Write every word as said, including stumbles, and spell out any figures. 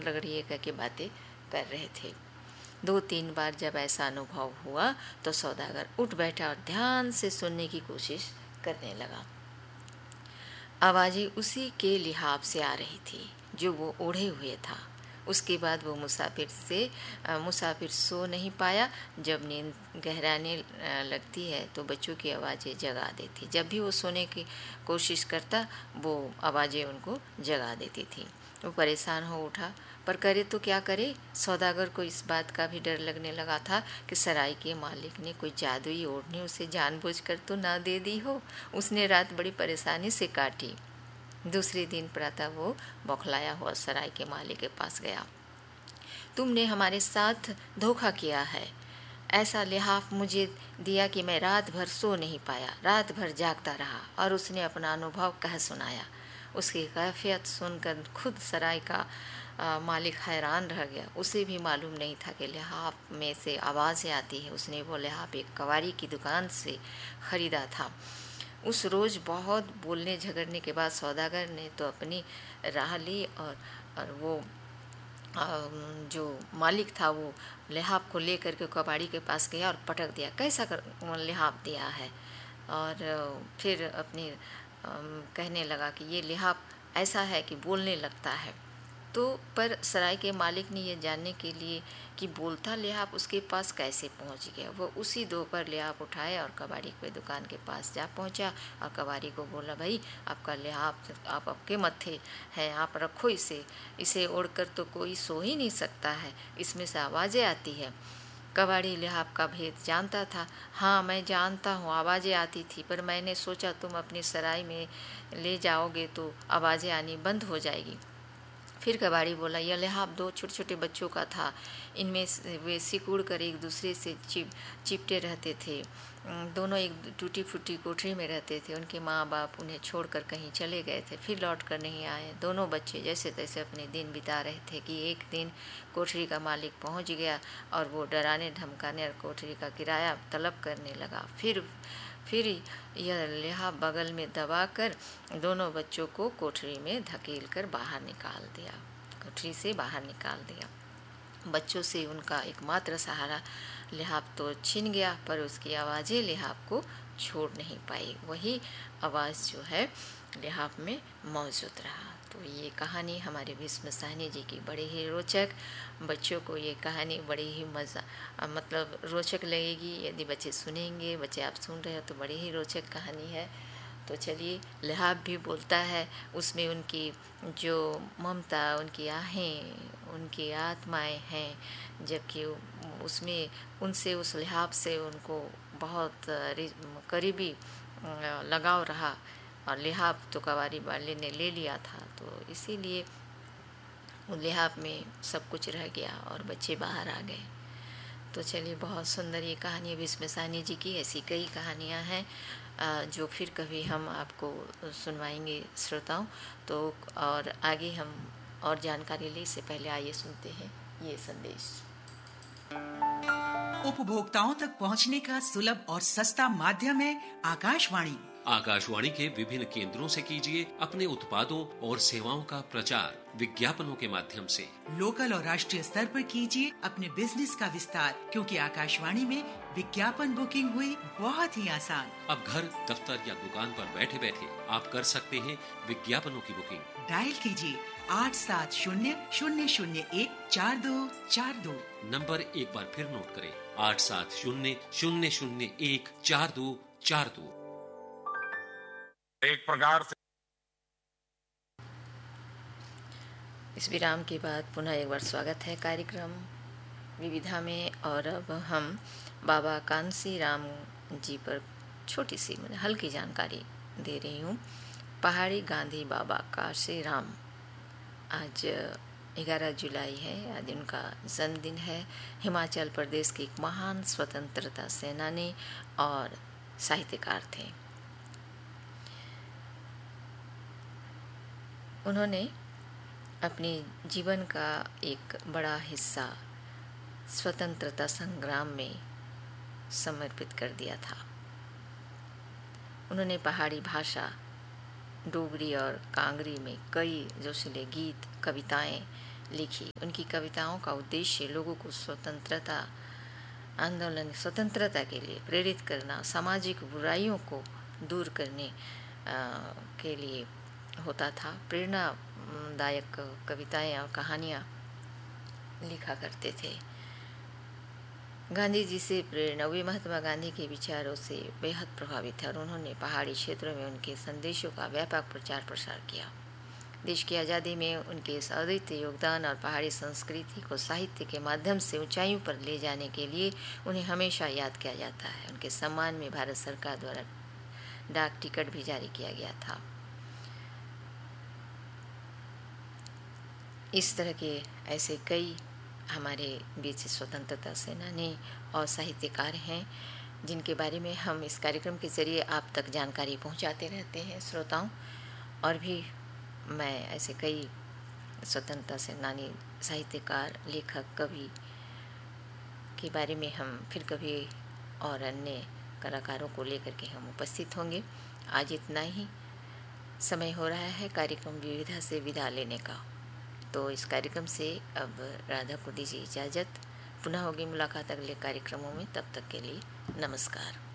लग रही है कह के बातें कर रहे थे। दो तीन बार जब ऐसा अनुभव हुआ तो सौदागर उठ बैठा और ध्यान से सुनने की कोशिश करने लगा। आवाज़ें उसी के लिहाफ से आ रही थी जो वो ओढ़े हुए था। उसके बाद वो मुसाफिर से मुसाफिर सो नहीं पाया। जब नींद गहराने लगती है तो बच्चों की आवाज़ें जगा देती। जब भी वो सोने की कोशिश करता वो आवाज़ें उनको जगा देती थी। वो परेशान हो उठा, पर करे तो क्या करे। सौदागर को इस बात का भी डर लगने लगा था कि सराय के मालिक ने कोई जादुई ओढ़नी उसे जानबूझकर तो ना दे दी हो। उसने रात बड़ी परेशानी से काटी। दूसरे दिन प्रातः वो बौखलाया हुआ सराय के मालिक के पास गया। तुमने हमारे साथ धोखा किया है। ऐसा लिहाफ मुझे दिया कि मैं रात भर सो नहीं पाया, रात भर जागता रहा। और उसने अपना अनुभव कह सुनाया। उसकी कैफियत सुनकर खुद सराय का आ, मालिक हैरान रह गया। उसे भी मालूम नहीं था कि लिहाफ में से आवाज़ें आती है। उसने वो लिहाफ एक कवारी की दुकान से ख़रीदा था। उस रोज़ बहुत बोलने झगड़ने के बाद सौदागर ने तो अपनी राह ली और और वो जो मालिक था वो लिहाफ को लेकर के कबाड़ी के पास गया और पटक दिया। कैसा कर लिहाफ दिया है? और फिर अपनी कहने लगा कि ये लिहाफ ऐसा है कि बोलने लगता है। तो पर सराय के मालिक ने यह जानने के लिए कि बोलता लिहाफ उसके पास कैसे पहुंच गया, वो उसी दोपहर लिहाफ उठाए और कबाड़ी के दुकान के पास जा पहुंचा और कबाड़ी को बोला, भाई आपका लिहाफ आप आपके मत्थे है, आप रखो इसे इसे ओढ़कर तो कोई सो ही नहीं सकता है, इसमें से आवाज़ें आती है। कबाड़ी लिहाफ का भेद जानता था। हाँ, मैं जानता हूँ आवाज़ें आती थी, पर मैंने सोचा तुम अपनी सराय में ले जाओगे तो आवाज़ें आनी बंद हो जाएगी। फिर कबाड़ी बोला, यह लिहाफ दो छोटे छोटे बच्चों का था। इनमें वे सिकुड़ कर एक दूसरे से चिप चिपटे रहते थे। दोनों एक टूटी फूटी कोठरी में रहते थे। उनके माँ बाप उन्हें छोड़कर कहीं चले गए थे, फिर लौट कर नहीं आए। दोनों बच्चे जैसे तैसे अपने दिन बिता रहे थे कि एक दिन कोठरी का मालिक पहुंच गया और वो डराने धमकाने और कोठरी का किराया तलब करने लगा। फिर फिर यह लिहाफ बगल में दबाकर दोनों बच्चों को कोठरी में धकेल कर बाहर निकाल दिया, कोठरी से बाहर निकाल दिया। बच्चों से उनका एकमात्र सहारा लिहाफ तो छिन गया, पर उसकी आवाज़ें लिहाफ को छोड़ नहीं पाई। वही आवाज़ जो है लिहाफ में मौजूद रहा। तो ये कहानी हमारे भीष्म साहनी जी की बड़ी ही रोचक, बच्चों को ये कहानी बड़ी ही मज़ा मतलब रोचक लगेगी यदि बच्चे सुनेंगे। बच्चे आप सुन रहे हो तो बड़ी ही रोचक कहानी है। तो चलिए, लिहाफ भी बोलता है, उसमें उनकी जो ममता, उनकी आहें, उनकी आत्माएं हैं, जबकि उसमें उनसे उस लिहाफ से उनको बहुत करीबी लगाव रहा। और लिहाफ तो कवारी वाले ने ले लिया था, तो इसीलिए उस लिहाफ में सब कुछ रह गया और बच्चे बाहर आ गए। तो चलिए, बहुत सुंदर ये कहानी भीष्म साहनी जी की। ऐसी कई कहानियाँ हैं जो फिर कभी हम आपको सुनवाएंगे श्रोताओं। तो और आगे हम और जानकारी ले, इससे पहले आइए सुनते हैं ये संदेश। उपभोक्ताओं तक पहुंचने का सुलभ और सस्ता माध्यम है आकाशवाणी। आकाशवाणी के विभिन्न केंद्रों से कीजिए अपने उत्पादों और सेवाओं का प्रचार विज्ञापनों के माध्यम से। लोकल और राष्ट्रीय स्तर पर कीजिए अपने बिजनेस का विस्तार, क्योंकि आकाशवाणी में विज्ञापन बुकिंग हुई बहुत ही आसान। अब घर, दफ्तर या दुकान पर बैठे बैठे आप कर सकते हैं विज्ञापनों की बुकिंग। डायल कीजिए आठ सात शून्य शून्य शून्य एक चार दो चार दो। नंबर एक बार फिर नोट करें, आठ सात शून्य शून्य शून्य एक चार दो चार दो। एक प्रकार से इस विराम के बाद पुनः एक बार स्वागत है कार्यक्रम विविधा में। और अब हम बाबा कांसी राम जी पर छोटी सी मैंने हल्की जानकारी दे रही हूँ। पहाड़ी गांधी बाबा कांसी राम, आज ग्यारह जुलाई है, आज उनका जन्मदिन है। हिमाचल प्रदेश के एक महान स्वतंत्रता सेनानी और साहित्यकार थे। उन्होंने अपने जीवन का एक बड़ा हिस्सा स्वतंत्रता संग्राम में समर्पित कर दिया था। उन्होंने पहाड़ी भाषा डोगरी और कांगरी में कई जोशीले गीत, कविताएं लिखी। उनकी कविताओं का उद्देश्य लोगों को स्वतंत्रता आंदोलन स्वतंत्रता के लिए प्रेरित करना, सामाजिक बुराइयों को दूर करने आ, के लिए होता था। प्रेरणादायक कविताएं और कहानियाँ लिखा करते थे। गांधी जी से प्रेरणा वे महात्मा गांधी के विचारों से बेहद प्रभावित थे और उन्होंने पहाड़ी क्षेत्रों में उनके संदेशों का व्यापक प्रचार प्रसार किया। देश की आज़ादी में उनके इस अद्वितीय योगदान और पहाड़ी संस्कृति को साहित्य के माध्यम से ऊंचाइयों पर ले जाने के लिए उन्हें हमेशा याद किया जाता है। उनके सम्मान में भारत सरकार द्वारा डाक टिकट भी जारी किया गया था। इस तरह के ऐसे कई हमारे बीच स्वतंत्रता सेनानी और साहित्यकार हैं जिनके बारे में हम इस कार्यक्रम के ज़रिए आप तक जानकारी पहुंचाते रहते हैं श्रोताओं। और भी मैं ऐसे कई स्वतंत्रता सेनानी, साहित्यकार, लेखक, कवि के बारे में हम फिर कभी और अन्य कलाकारों को लेकर के हम उपस्थित होंगे। आज इतना ही समय हो रहा है कार्यक्रम विविधा से विदा लेने का, तो इस कार्यक्रम से अब राधा को दीजिए इजाज़त। पुनः होगी मुलाकात अगले कार्यक्रमों में, तब तक के लिए नमस्कार।